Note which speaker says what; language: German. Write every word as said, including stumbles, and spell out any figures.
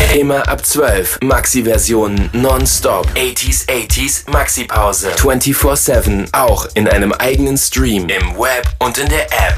Speaker 1: Immer ab zwölf. Maxi-Versionen nonstop. achtziger achtziger Maxi-Pause. vierundzwanzig sieben. Auch in einem eigenen Stream. Im Web und in der App.